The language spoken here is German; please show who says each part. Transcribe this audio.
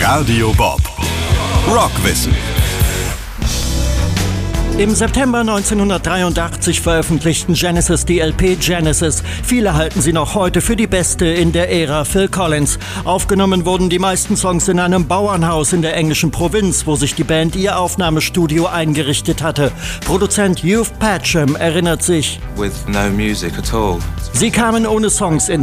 Speaker 1: Radio Bob. Rockwissen.
Speaker 2: Im September 1983 veröffentlichten Genesis die LP Genesis. Viele halten sie noch heute für die beste in der Ära Phil Collins. Aufgenommen wurden die meisten Songs in einem Bauernhaus in der englischen Provinz, wo sich die Band ihr Aufnahmestudio eingerichtet hatte. Produzent Hugh Patcham erinnert sich:
Speaker 3: With no music at all.
Speaker 2: Sie kamen ohne Songs in